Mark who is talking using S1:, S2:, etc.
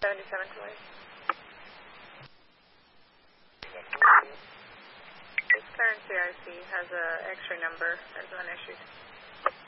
S1: 77 to wait. This current CIC has a X-ray number as unissued.